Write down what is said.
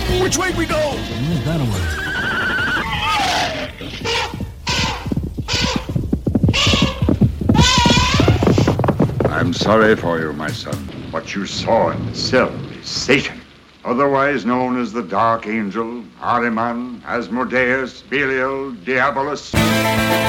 Which way we go? That way. I'm sorry for you, my son. What you saw in the cell is Satan, otherwise known as the Dark Angel, Ahriman, Asmodeus, Belial, Diabolus.